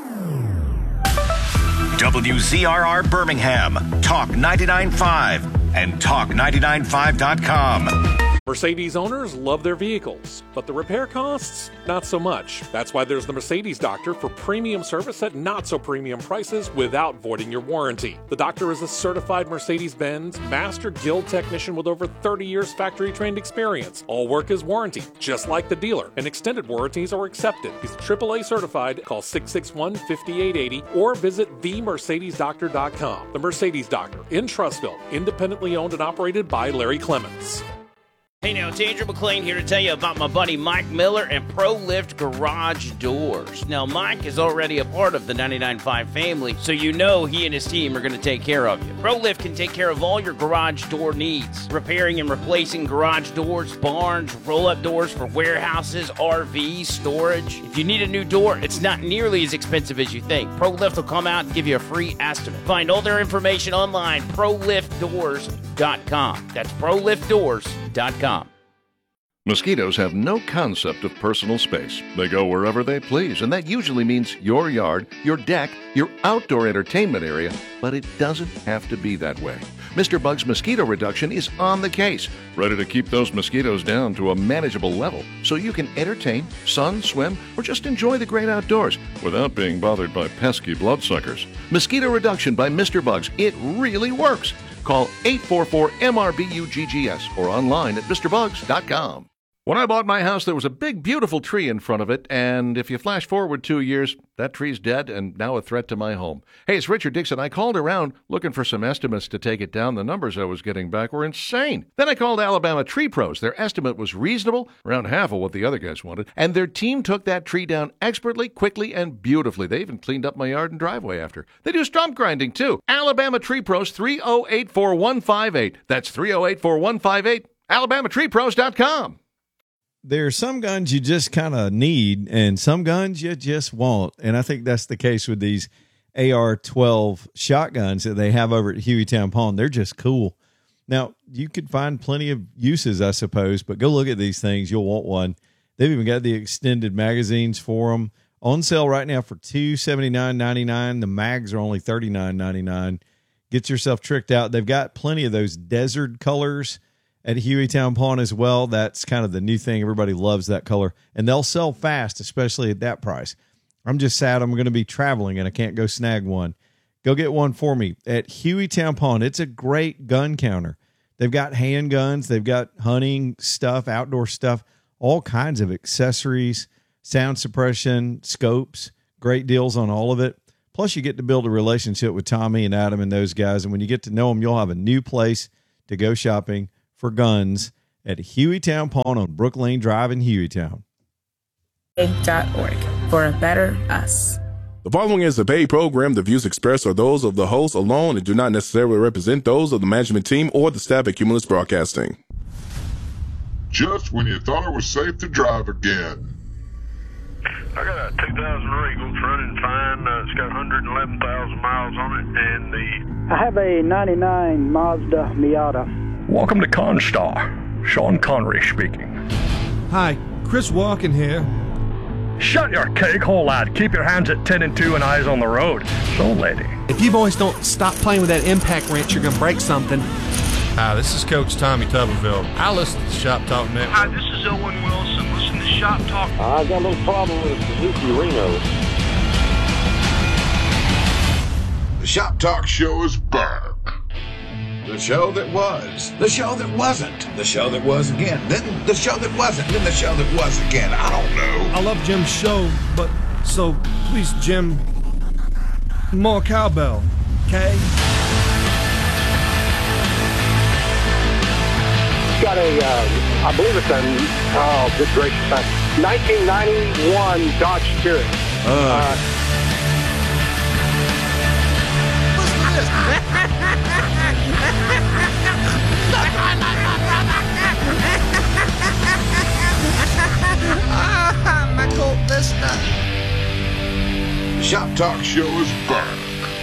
WZRR Birmingham, Talk 99.5 and Talk995.com. Mercedes owners love their vehicles, but the repair costs, not so much. That's why there's the Mercedes Doctor for premium service at not so premium prices without voiding your warranty. The Doctor is a certified Mercedes-Benz Master Guild technician with over 30 years factory trained experience. All work is warranty, just like the dealer, and extended warranties are accepted. He's AAA certified. Call 661-5880 or visit themercedesdoctor.com. The Mercedes Doctor in Trussville, independently owned and operated by Larry Clements. Hey now, it's Andrew McLean here to tell you about my buddy Mike Miller and ProLift Garage Doors. Now, Mike is already a part of the 99.5 family, so you know he and his team are going to take care of you. ProLift can take care of all your garage door needs, repairing and replacing garage doors, barns, roll-up doors for warehouses, RVs, storage. If you need a new door, it's not nearly as expensive as you think. ProLift will come out and give you a free estimate. Find all their information online, proliftdoors.com. That's proliftdoors.com. Mosquitoes have no concept of personal space. They go wherever they please, and that usually means your yard, your deck, your outdoor entertainment area, but it doesn't have to be that way. Mr. Bug's Mosquito Reduction is on the case, ready to keep those mosquitoes down to a manageable level so you can entertain, sun, swim, or just enjoy the great outdoors without being bothered by pesky bloodsuckers. Mosquito Reduction by Mr. Bugs. It really works. Call 844-MRBUGGS or online at MrBugs.com. When I bought my house, there was a big, beautiful tree in front of it, and if you flash forward 2 years, that tree's dead and now a threat to my home. Hey, it's Richard Dixon. I called around looking for some estimates to take it down. The numbers I was getting back were insane. Then I called Alabama Tree Pros. Their estimate was reasonable, around half of what the other guys wanted, and their team took that tree down expertly, quickly, and beautifully. They even cleaned up my yard and driveway after. They do stump grinding, too. Alabama Tree Pros, 308-4158. That's 308-4158. AlabamaTreePros.com. There are some guns you just kind of need and some guns you just want. And I think that's the case with these AR-12 shotguns that they have over at Hueytown Pawn. They're just cool. Now, you could find plenty of uses, I suppose, but go look at these things. You'll want one. They've even got the extended magazines for them. On sale right now for $279.99. The mags are only $39.99. Get yourself tricked out. They've got plenty of those desert colors at Hueytown Pawn as well. That's kind of the new thing. Everybody loves that color. And they'll sell fast, especially at that price. I'm just sad I'm going to be traveling and I can't go snag one. Go get one for me at Hueytown Pawn. It's a great gun counter. They've got handguns. They've got hunting stuff, outdoor stuff, all kinds of accessories, sound suppression, scopes, great deals on all of it. Plus, you get to build a relationship with Tommy and Adam and those guys. And when you get to know them, you'll have a new place to go shopping for guns at Hueytown Pawn on Brook Lane Drive in Hueytown. .org for a better us. The following is a paid program. The views expressed are those of the host alone and do not necessarily represent those of the management team or the staff at Cumulus Broadcasting. Just when you thought it was safe to drive again. I got a 2000 Regal running fine. It's got 111,000 miles on it, and I have a 99 Mazda Miata. Welcome to ConStar. Sean Connery speaking. Hi, Chris Walken here. Shut your cake hole, lad. Keep your hands at 10 and 2 and eyes on the road. So, lady. If you boys don't stop playing with that impact wrench, you're going to break something. Hi, this is Coach Tommy Tuberville. I listen to the Shop Talk Network. Hi, this is Owen Wilson. Listen to Shop Talk. I got a little problem with the Suzuki Reno. The Shop Talk Show is back. The show that was. The show that wasn't. The show that was again. Then the show that wasn't. Then the show that was again. I don't know. I love Jim's show, but so please, Jim, more cowbell, okay? Got a, I believe it's a, oh, good gracious, 1991 Dodge Spirit. My Colt Vista. The Shop Talk Show is back.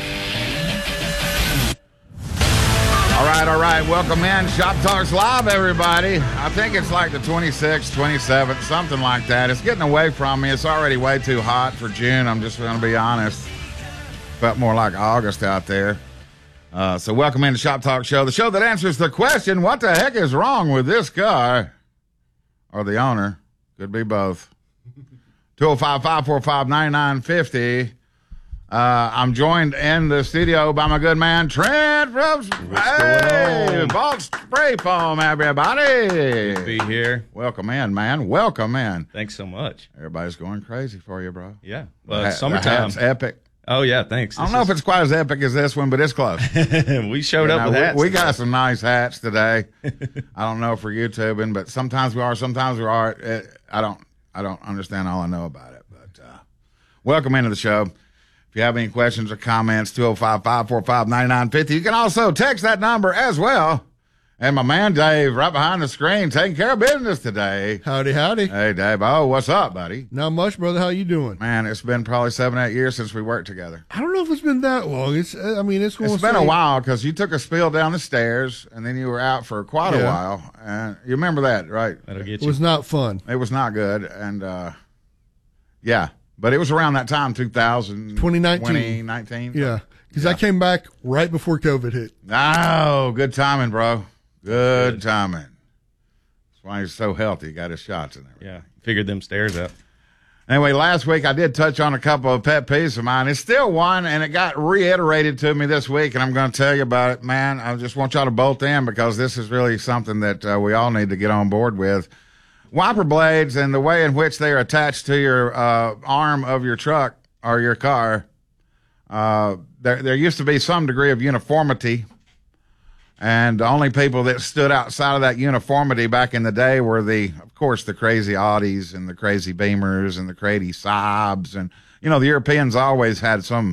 All right. Welcome in. Shop Talks Live, everybody. I think it's like the 26th, 27th, something like that. It's getting away from me. It's already way too hot for June. I'm just going to be honest. Felt more like August out there. So welcome in to Shop Talk Show, the show that answers the question, what the heck is wrong with this car? Or the owner. Could be both. 205-545-9950. I'm joined in the studio by my good man, Trent from Vault Spray Foam, everybody. Good to be here. Welcome in, man. Welcome in. Thanks so much. Everybody's going crazy for you, bro. Yeah. Well, it's summertime. It's epic. Oh, yeah, thanks. I don't know if it's quite as epic as this one, but it's close. We showed up with hats. We got some nice hats today. I don't know for YouTubing, but sometimes we are, sometimes we aren't. I don't understand all I know about it. But welcome into the show. If you have any questions or comments, 205-545-9950. You can also text that number as well. And my man Dave, right behind the screen, taking care of business today. Howdy. Hey, Dave. Oh, what's up, buddy? Not much, brother. How you doing? Man, it's been probably 7-8 years since we worked together. I don't know if it's been that long. It's been a while because you took a spill down the stairs and then you were out for quite a while. And you remember that, right? That'll get you. It was not fun. It was not good. And, yeah. But it was around that time, 2019. Yeah, because I came back right before COVID hit. Oh, good timing, bro. Good timing. That's why he's so healthy. He got his shots in there. Yeah, figured them stairs out. Anyway, last week I did touch on a couple of pet peeves of mine. It's still one, and it got reiterated to me this week, and I'm going to tell you about it. Man, I just want y'all to bolt in because this is really something that we all need to get on board with. Wiper blades and the way in which they are attached to your arm of your truck or your car, there used to be some degree of uniformity, and the only people that stood outside of that uniformity back in the day were of course, the crazy Audis and the crazy Beamers and the crazy Saabs, and the Europeans always had some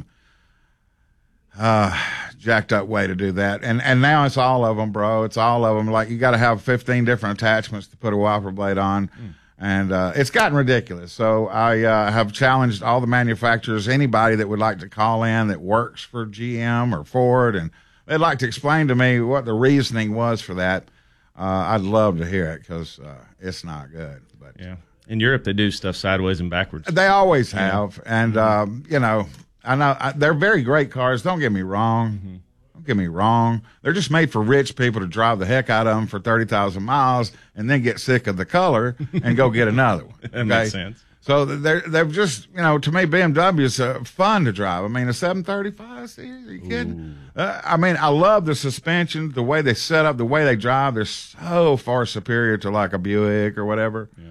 jacked up way to do that, and now it's all of them, bro. It's all of them. Like, you got to have 15 different attachments to put a wiper blade on, and it's gotten ridiculous. So I have challenged all the manufacturers, anybody that would like to call in that works for GM or Ford, and they'd like to explain to me what the reasoning was for that. I'd love to hear it because it's not good. But yeah, in Europe they do stuff sideways and backwards. They always have, and I know they're very great cars. Don't get me wrong. Mm-hmm. Don't get me wrong. They're just made for rich people to drive the heck out of them for 30,000 miles and then get sick of the color and go get another one. That makes sense. So they're just, to me, BMW's fun to drive. I mean, a 735 series, are you kidding? I love the suspension, the way they set up, the way they drive. They're so far superior to like a Buick or whatever. Yeah.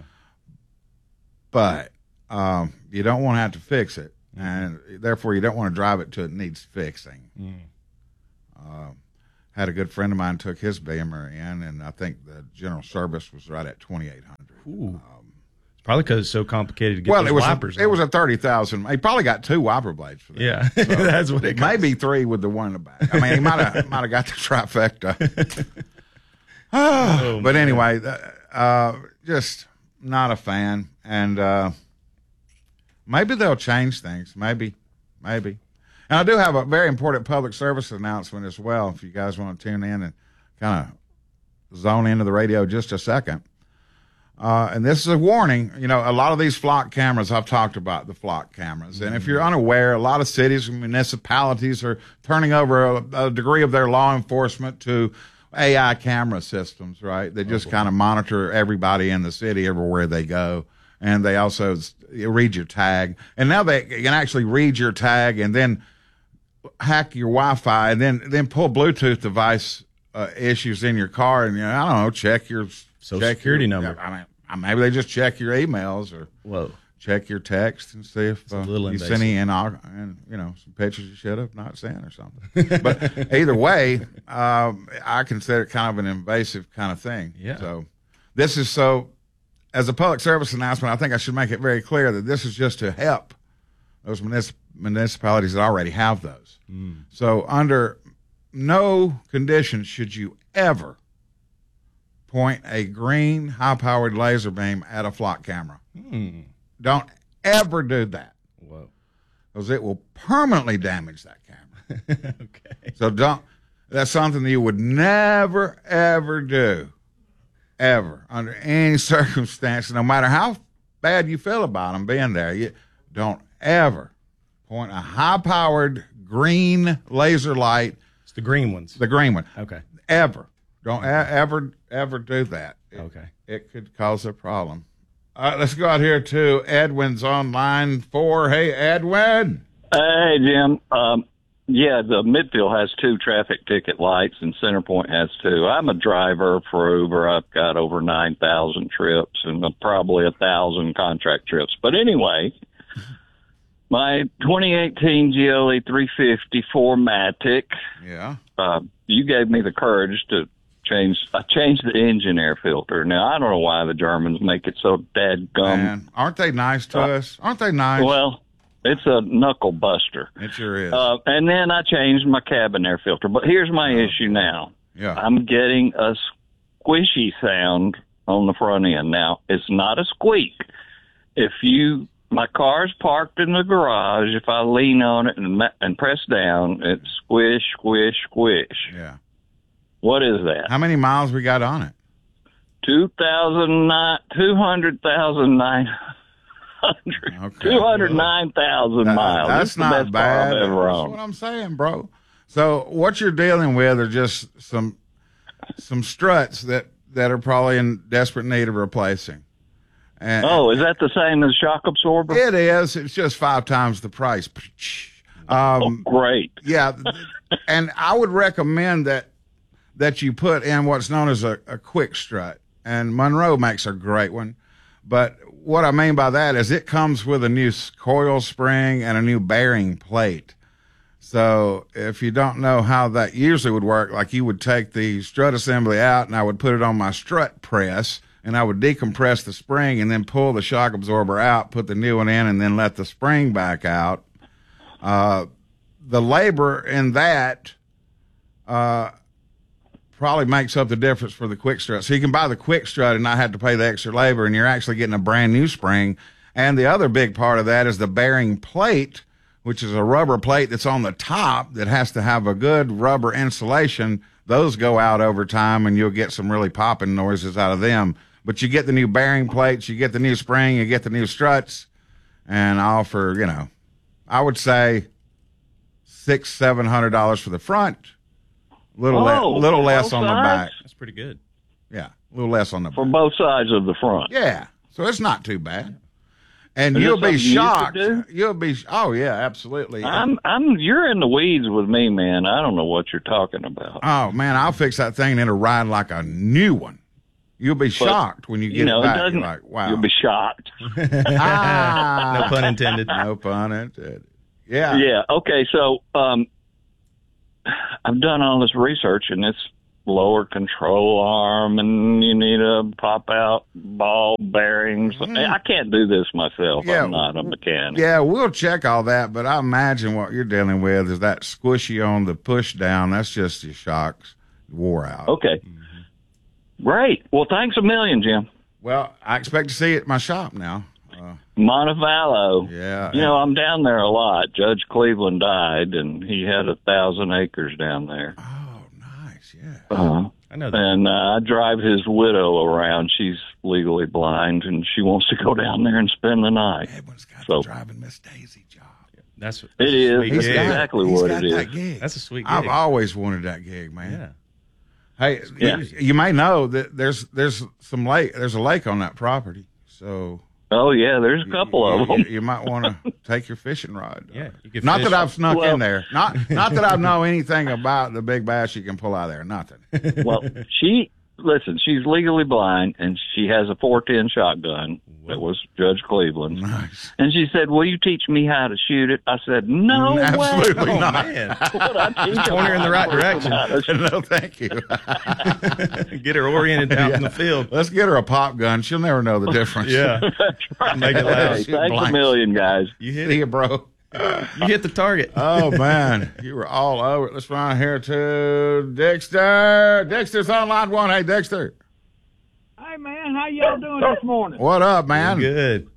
But you don't want to have to fix it, and therefore you don't want to drive it till it needs fixing. Had a good friend of mine took his Beamer in, and I think the general service was right at $2,800. Probably because it's so complicated to get those wipers. It was a 30,000. He probably got 2 wiper blades for that. Yeah, so that's what it costs. Maybe 3 with the one in the back. I mean, he might have got the trifecta. But anyway, just not a fan. And maybe they'll change things. Maybe. And I do have a very important public service announcement as well, if you guys want to tune in and kind of zone into the radio just a second. And this is a warning. A lot of these flock cameras, I've talked about the flock cameras. And if you're unaware, a lot of cities and municipalities are turning over a degree of their law enforcement to AI camera systems, right? They just kind of monitor everybody in the city everywhere they go. And they also read your tag. And now they can actually read your tag and then hack your Wi-Fi and then pull Bluetooth device issues in your car and, I don't know, check your Social security number. Maybe they just check your emails or check your text and see if you sent any some pictures you should have not sent or something. But either way, I consider it kind of an invasive kind of thing. Yeah. So this is as a public service announcement, I think I should make it very clear that this is just to help those municipalities that already have those. So under no conditions should you ever point a green high-powered laser beam at a flock camera. Don't ever do that. Whoa. Because it will permanently damage that camera. Okay. So that's something that you would never, ever do. Ever. Under any circumstance, no matter how bad you feel about them being there, you don't ever point a high-powered green laser light. It's the green ones. The green one. Okay. Ever. Don't ever do that. It could cause a problem. Let's go out here to Edwin's on line 4. Hey, Edwin. Hey, Jim. The midfield has 2 traffic ticket lights, and Centerpoint has 2. I'm a driver for Uber. I've got over 9,000 trips and probably 1,000 contract trips. But anyway, my 2018 GLE 350 4MATIC. Yeah. You gave me the courage to I changed the engine air filter. Now, I don't know why the Germans make it so dadgum. Man, aren't they nice to us? Aren't they nice? Well, it's a knuckle buster. It sure is. And then I changed my cabin air filter. But here's my issue now. Yeah. I'm getting a squishy sound on the front end. Now, it's not a squeak. My car's parked in the garage. If I lean on it and press down, it's squish, squish, squish. Yeah. What is that? How many miles we got on it? 209,000 miles. That's not bad. That's what I'm saying, bro. So what you're dealing with are just some struts that are probably in desperate need of replacing. And, is that the same as shock absorber? It is. It's just 5 times the price. Great. Yeah, and I would recommend that you put in what's known as a quick strut. And Monroe makes a great one. But what I mean by that is it comes with a new coil spring and a new bearing plate. So if you don't know how that usually would work, like you would take the strut assembly out and I would put it on my strut press and I would decompress the spring and then pull the shock absorber out, put the new one in, and then let the spring back out. The labor in that probably makes up the difference for the quick strut. So you can buy the quick strut and not have to pay the extra labor, and you're actually getting a brand new spring. And the other big part of that is the bearing plate, which is a rubber plate that's on the top that has to have a good rubber insulation. Those go out over time, and you'll get some really popping noises out of them. But you get the new bearing plates, you get the new spring, you get the new struts, and all for, I would say $600-700 for the front. Little less on the back. That's pretty good. Yeah, a little less on the back. For both sides of the front. Yeah, so it's not too bad. And Is you'll this be something you shocked. could do? You'll be. Oh yeah, absolutely. You're in the weeds with me, man. I don't know what you're talking about. Oh man, I'll fix that thing and it'll ride like a new one. You'll be shocked when you get it back. You're like, wow. You'll be shocked. No pun intended. No pun intended. Yeah. Yeah. Okay. So, I've done all this research, and it's lower control arm, and you need a pop-out ball bearings. I can't do this myself. Yeah. I'm not a mechanic. Yeah, we'll check all that, but I imagine what you're dealing with is that squishy on the push down. That's just your shocks wore out. Okay. Great. Well, thanks a million, Jim. Well, I expect to see it at my shop now. Montevallo. Yeah. You know, I'm down there a lot. Judge Cleveland died, and he had 1,000 acres down there. Oh, nice. Yeah. I know that. And I drive his widow around. She's legally blind, and she wants to go down there and spend the night. Edwin's got So- the driving Miss Daisy job. That's It is. That's gig. exactly He's what got it that is. gig. That's a sweet gig. I've always wanted that gig, man. Yeah. Hey, Yeah. you may know that there's some lake. There's a lake on that property, so Oh, yeah, there's a couple of them. you might want to take your fishing rod. Yeah, you can Not fish. that I've snuck Well- in there. Not that I know anything about the big bass you can pull out of there. Nothing. Well, she's legally blind, and she has a 410 shotgun. That was Judge Cleveland. Nice. And she said, will you teach me how to shoot it? I said, no Absolutely way. not. Man. Would I teach her Point her in the right how to direction. shoot? No, thank you. Get her oriented out in the field. Let's get her a pop gun. She'll never know the difference. Yeah. That's right. Make it loud. Hey, Shoot thanks blanks. a million, guys. You hit See it. you, bro. You hit the target. Oh, man. You were all over it. Let's run here to Dexter. Dexter's on line one. Hey, Dexter. Hey, man, how y'all doing this morning? What up, man? Good.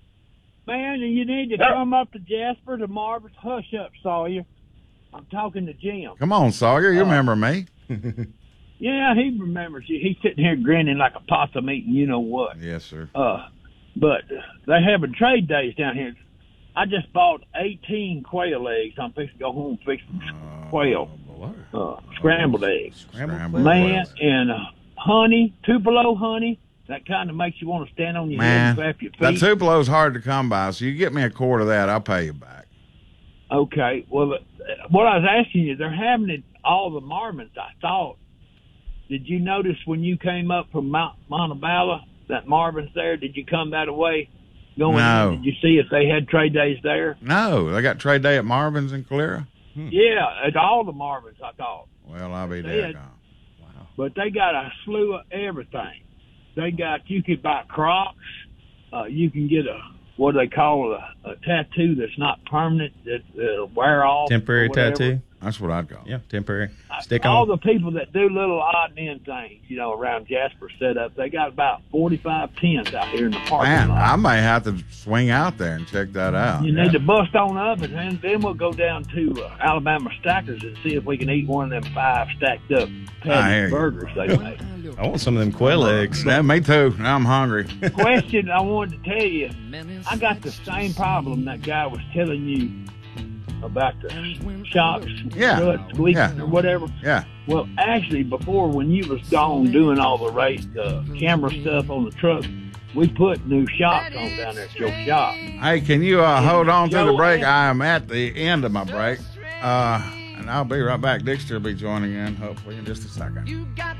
Man, you need to come up to Jasper to Marvin's. Hush up, Sawyer. I'm talking to Jim. Come on, Sawyer. You remember me. Yeah, he remembers you. He's sitting here grinning like a possum eating you know what. Yes, sir. But they're having trade days down here. I just bought 18 quail eggs. I'm fixing to go home and fix some quail. Scrambled eggs. Scrambled Man, quail. and honey, Tupelo honey. That kind of makes you want to stand on your head and flap your feet. That Tupelo's hard to come by, so you get me a quart of that, I'll pay you back. Okay. Well, what I was asking you, they're having it all the Marmons, I thought. Did you notice when you came up from Mount Montevallo, that Marvin's there? Did you come that way going No. in? Did you see if they had trade days there? No, they got trade day at Marvin's in Calera. Yeah, at all the Marvins, I thought. Well, I'll be They there. had- But they got a slew of everything. They got, you could buy Crocs. You can get what do they call a tattoo that's not permanent, that'll wear off. Temporary or whatever. tattoo. That's what I'd call. Yeah, temporary. Stick All on. the people that do little odd and end things, around Jasper set up, they got about 45 tents out here in the parking Man, lot. I may have to swing out there and check that out. You need to bust on up, and then we'll go down to Alabama Stackers and see if we can eat one of them 5 stacked up I hear patty you. burgers they make. I want some of them quail eggs. Yeah, me too. Now I'm hungry. Question I wanted to tell you, I got the same problem that guy was telling you about the shocks, struts, squeaks, or whatever. Yeah. Well, actually, before when you was gone doing all the camera stuff on the truck, we put new shocks on down there at your shop. Hey, can you hold on to the break? I am at the end of my break. And I'll be right back. Dexter will be joining in, hopefully, in just a second.